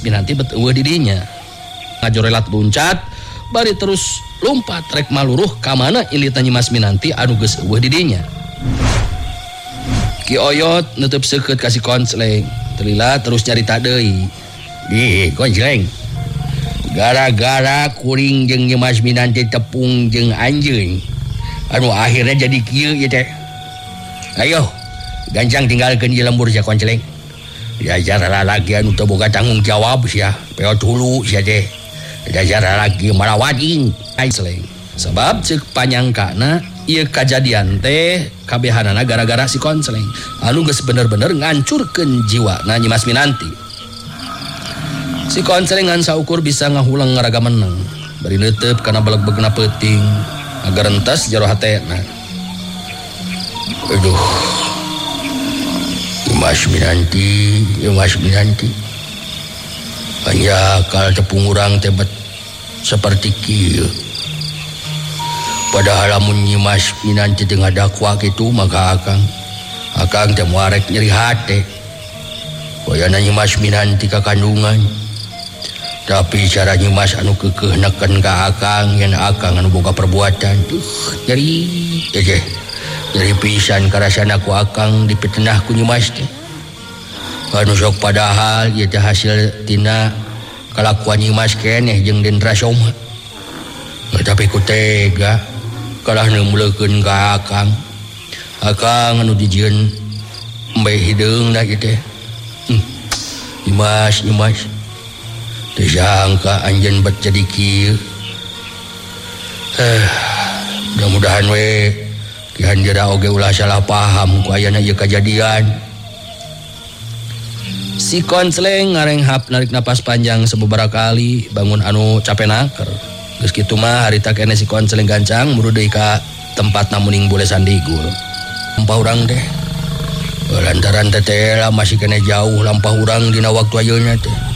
Minanti bet eueuh di dinya. Ngajorelat luncat bari terus lompat rek maluruh ka mana ilitna Nyi Mas Minanti anu geus eueuh di dinya. Ki Oyot nutup seukeut ka si Konsleng, telila terus nyarita deui. Di Konsleng, gara-gara kuring jeung Nyi Mas Minanti tepung jeung anjeun anu akhirnya jadi kieu ieu teh. Ayo gancang tinggalkeun ieu lembur sia Konsleng. Dasar lalaki anu teu boga tanggung jawab sia, peot hulu sia teh. Dasar lalaki malawading Konsleng. Sebab ceuk panyangkana ieu kajadian teh kabehanana gara-gara si Konsleng anu geus bener-bener ngancurkeun jiwana Nyi Mas Minanti. Si Konsleng ngan saukur bisa ngahulang ngaraga meneng, bari neuteup kana beleg-begna peuting agar entas jero hatena. Aduh, Mas Minanti, Mas Minanti, panjakal tepung urang tebet seperti kieu. Padahal lamun Nyi Mas Minanti teu ngadakwa kitu maka akang teh moarek nyeri hate. Koyana Nyi Mas Minanti ka kandungan. Tapi cara Nyi Mas anu keukeuh neken ka akang yen akang anu boga perbuatan. Nyeri nyeri pisan karasana ku akang dipitenah ku Nyi Mas teh. Anu sok padahal ieu teh hasil tina kalakuan Nyi Mas keneh jeung Dendra Soma. Tapi ku tega kalah neumuleukeun ka akang anu dijieun embe hideungna ieu teh. Nyi Mas teu sangka anjeun bet jadi kieu. Mudah-mudahan we Ki Hanjera oge ulah salah paham ku ayana ieu kajadian. Si Konsleng ngarenghap narik napas panjang sababaraha kali bangun anu capenaker. Geus kitu mah harita keneh si Konsleng gancang buru deui ka tempatna muning bole sandigul. Lampah urang teh lantaran teteh masih keneh jauh lampah urang dina waktu ayeuna teh.